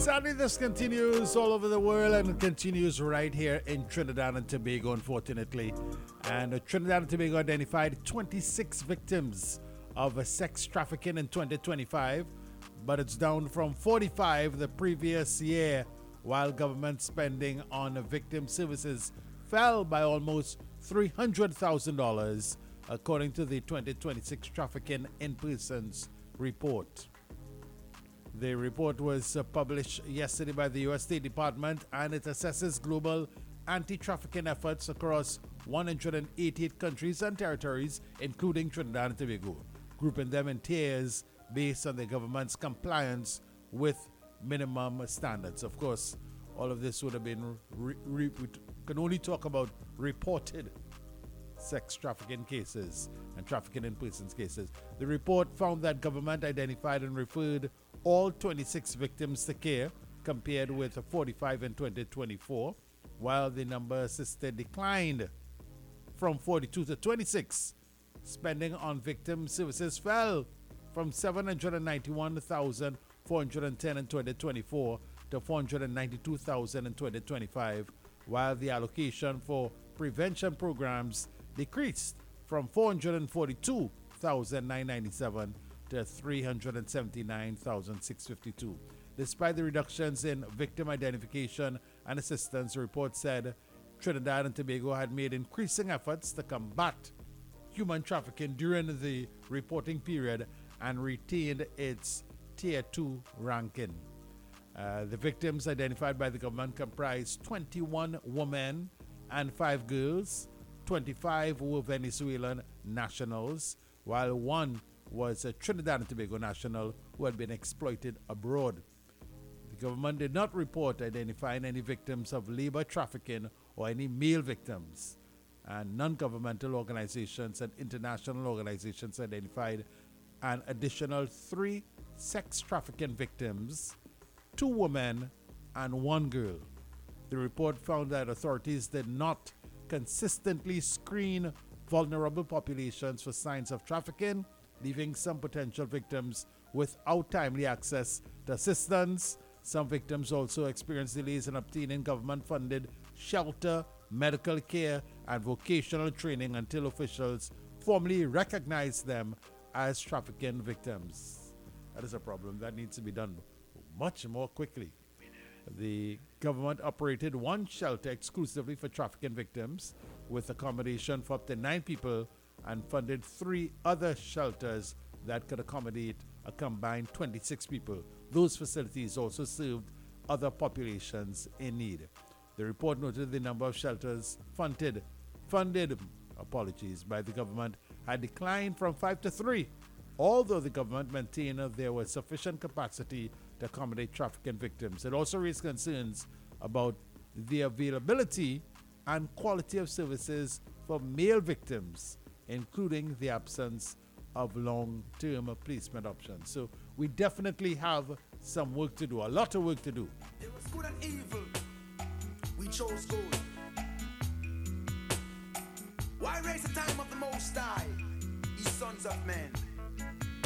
Sadly, this continues all over the world and it continues right here in Trinidad and Tobago, unfortunately. And Trinidad and Tobago identified 26 victims of sex trafficking in 2025, but it's down from 45 the previous year, while government spending on victim services fell by almost $300,000, according to the 2026 Trafficking in Persons report. The report was published yesterday by the U.S. State Department, and it assesses global anti-trafficking efforts across 188 countries and territories, including Trinidad and Tobago, grouping them in tiers based on the government's compliance with minimum standards. Of course, all of this would have been, we can only talk about reported sex trafficking cases and trafficking in persons cases. The report found that government identified and referred all 26 victims to care, compared with 45 in 2024, while the number assisted declined from 42 to 26. Spending on victim services fell from $791,410 in 2024 to $492,000 in 2025, while the allocation for prevention programs decreased from $442,997 to $379,652. Despite the reductions in victim identification and assistance, the report said Trinidad and Tobago had made increasing efforts to combat human trafficking during the reporting period and retained its Tier 2 ranking. The victims identified by the government comprised 21 women and 5 girls. 25 were Venezuelan nationals, while one was a Trinidad and Tobago national who had been exploited abroad. The government did not report identifying any victims of labor trafficking or any male victims, and non-governmental organizations and international organizations identified an additional 3 sex trafficking victims, 2 women and 1 girl. The report found that authorities did not consistently screen vulnerable populations for signs of trafficking, leaving some potential victims without timely access to assistance. Some victims also experienced delays in obtaining government-funded shelter, medical care, and vocational training until officials formally recognized them as trafficking victims. That is a problem that needs to be done much more quickly. The government operated 1 shelter exclusively for trafficking victims, with accommodation for up to 9 people, and funded 3 other shelters that could accommodate a combined 26 people. Those facilities also served other populations in need. The report noted the number of shelters funded by the government had declined from 5 to 3, although the government maintained there was sufficient capacity to accommodate trafficking victims. It also raised concerns about the availability and quality of services for male victims, including the absence of long-term placement options. So we definitely have some work to do, a lot of work to do. There was good and evil. We chose good. Why raise the time of the Most High, ye sons of men?